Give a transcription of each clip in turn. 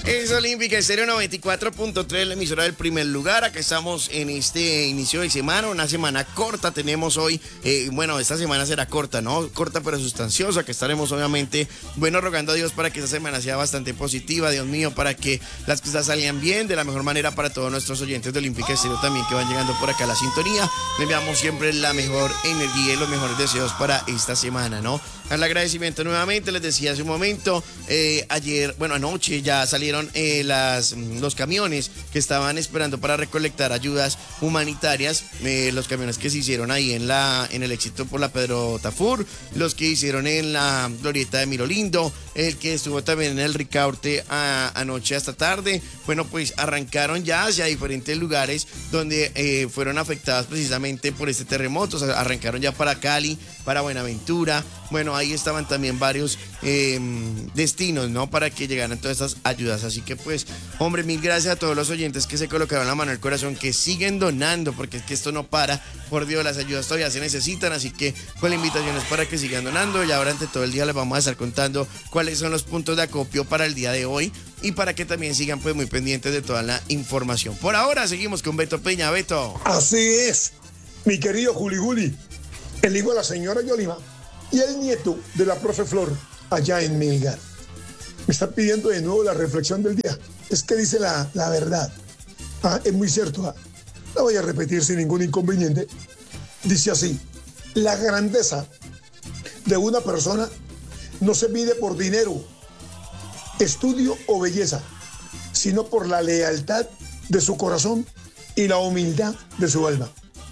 Es Olímpica Estéreo 94.3, la emisora del primer lugar. Acá estamos en este inicio de semana, una semana corta tenemos hoy. Bueno, esta semana será corta, ¿no? Corta pero sustanciosa, que estaremos obviamente, bueno, rogando a Dios para que esta semana sea bastante positiva, Dios mío, para que las cosas salgan bien, de la mejor manera para todos nuestros oyentes de Olímpica Estéreo también que van llegando por acá a la sintonía. Le enviamos siempre la mejor energía y los mejores deseos para esta semana, ¿no? Al agradecimiento nuevamente, les decía hace un momento, anoche ya salieron los camiones que estaban esperando para recolectar ayudas humanitarias, los camiones que se hicieron ahí en el Éxito por la Pedro Tafur, los que hicieron en la glorieta de Mirolindo, el que estuvo también en el Ricaurte anoche hasta tarde. Bueno, pues arrancaron ya hacia diferentes lugares donde fueron afectados precisamente por este terremoto. O sea, arrancaron ya para Cali, para Buenaventura. Bueno, ahí estaban también varios destinos, ¿no? Para que llegaran todas estas ayudas. Así que pues, hombre, mil gracias a todos los oyentes que se colocaron la mano al corazón, que siguen donando, porque es que esto no para. Por Dios, las ayudas todavía se necesitan, así que pues la invitación es para que sigan donando. Y ahora ante todo el día les vamos a estar contando cuáles son los puntos de acopio para el día de hoy y para que también sigan pues muy pendientes de toda la información. Por ahora seguimos con Beto Peña. Beto. Así es, mi querido Juli Juli, el hijo de la señora Yolima y el nieto de la profe Flor allá en Melgar. Me está pidiendo de nuevo la reflexión del día. Es que dice la verdad. Es muy cierto. La voy a repetir sin ningún inconveniente. Dice así: la grandeza de una persona no se mide por dinero, estudio o belleza, sino por la lealtad de su corazón y la humildad de su alma.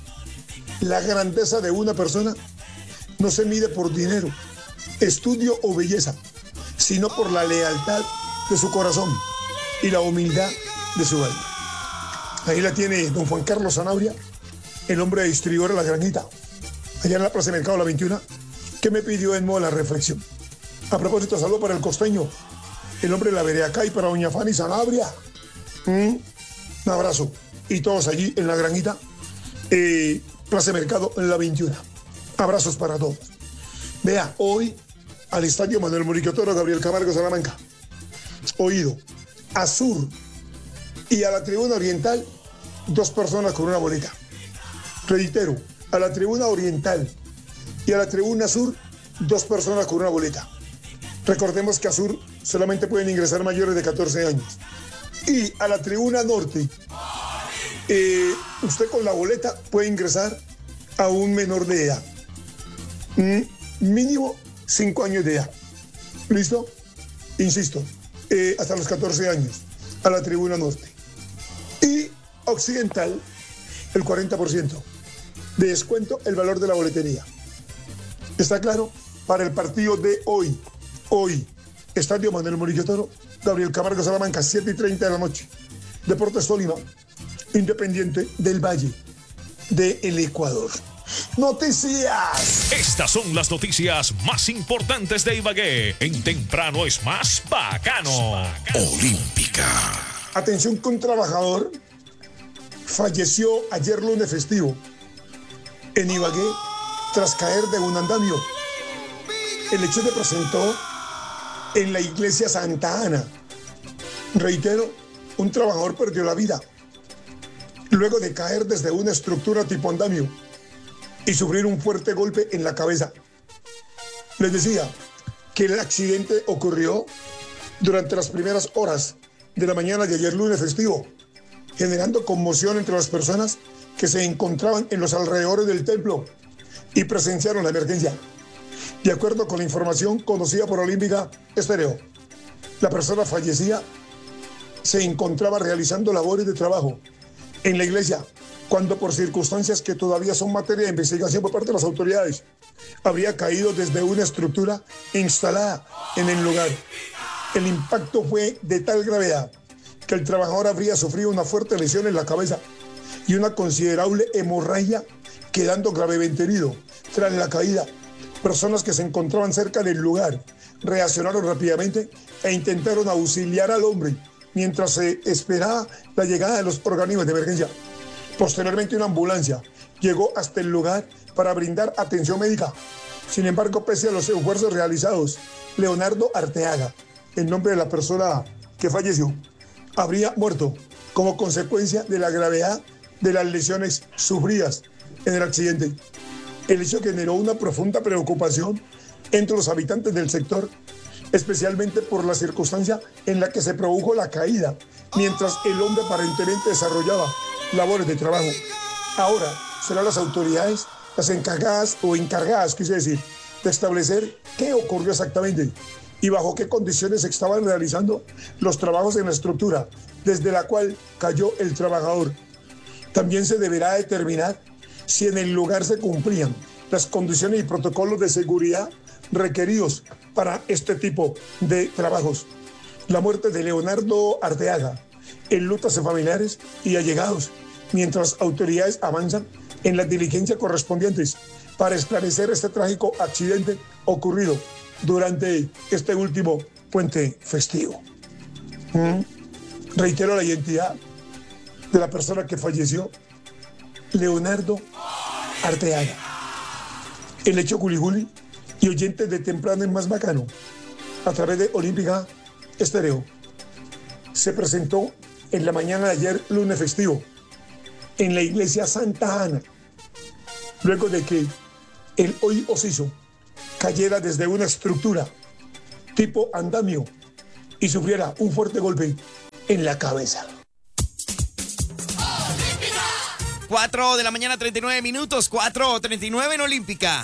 La grandeza de una persona no se mide por dinero, estudio o belleza, sino por la lealtad de su corazón y la humildad de su alma. Ahí la tiene don Juan Carlos Sanabria, el hombre de distribuidor de La Granita, allá en la Plaza de Mercado La 21, que me pidió en modo la reflexión. A propósito, saludo para el costeño, el hombre de la Veracá, y para doña Fanny Sanabria. Un abrazo. Y todos allí en La Granita, Plaza de Mercado en La 21. Abrazos para todos. Vea, hoy al estadio Manuel Murillo Toro, Gabriel Camargo, Salamanca. Oído, a sur y a la tribuna oriental, 2 personas con una boleta. Reitero, a la tribuna oriental y a la tribuna sur, 2 personas con una boleta. Recordemos que a sur solamente pueden ingresar mayores de 14 años. Y a la tribuna norte, usted con la boleta puede ingresar a un menor de edad. Mínimo 5 años de edad. ¿Listo? Insisto, hasta los 14 años a la tribuna norte. Y occidental, el 40% de descuento el valor de la boletería. ¿Está claro? Para el partido de hoy, Estadio Manuel Murillo Toro, Gabriel Camargo, Salamanca, 7:30 de la noche. Deportes Tolima, Independiente del Valle del Ecuador. Noticias. Estas son las noticias más importantes de Ibagué. En Temprano es más bacano. Olímpica. Atención, que un trabajador falleció ayer lunes festivo en Ibagué tras caer de un andamio. El hecho se presentó en la iglesia Santa Ana. Reitero, un trabajador perdió la vida luego de caer desde una estructura tipo andamio y sufrir un fuerte golpe en la cabeza. Les decía que el accidente ocurrió durante las primeras horas de la mañana de ayer lunes festivo, generando conmoción entre las personas que se encontraban en los alrededores del templo y presenciaron la emergencia. De acuerdo con la información conocida por Olímpica Estéreo, la persona fallecida se encontraba realizando labores de trabajo en la iglesia cuando, por circunstancias que todavía son materia de investigación por parte de las autoridades, habría caído desde una estructura instalada en el lugar. El impacto fue de tal gravedad que el trabajador habría sufrido una fuerte lesión en la cabeza y una considerable hemorragia, quedando gravemente herido. Tras la caída, personas que se encontraban cerca del lugar reaccionaron rápidamente e intentaron auxiliar al hombre mientras se esperaba la llegada de los organismos de emergencia. Posteriormente, una ambulancia llegó hasta el lugar para brindar atención médica. Sin embargo, pese a los esfuerzos realizados, Leonardo Arteaga, el nombre de la persona que falleció habría muerto como consecuencia de la gravedad de las lesiones sufridas en el accidente. El hecho generó una profunda preocupación entre los habitantes del sector, especialmente por la circunstancia en la que se produjo la caída, mientras el hombre aparentemente desarrollaba labores de trabajo. Ahora serán las autoridades las encargadas, quise decir, de establecer qué ocurrió exactamente y bajo qué condiciones se estaban realizando los trabajos en la estructura desde la cual cayó el trabajador. También se deberá determinar si en el lugar se cumplían las condiciones y protocolos de seguridad requeridos para este tipo de trabajos. La muerte de Leonardo Arteaga enluta a familiares y allegados, mientras autoridades avanzan en las diligencias correspondientes para esclarecer este trágico accidente ocurrido durante este último puente festivo. Reitero la identidad de la persona que falleció, Leonardo Arteaga. El hecho Juli y oyentes de Temprano es Más Bacano, a través de Olímpica Estéreo, se presentó en la mañana de ayer, lunes festivo, en la iglesia Santa Ana, luego de que el hoy ociso cayera desde una estructura tipo andamio y sufriera un fuerte golpe en la cabeza. 4 de la mañana, 39 minutos, 4:39 en Olímpica.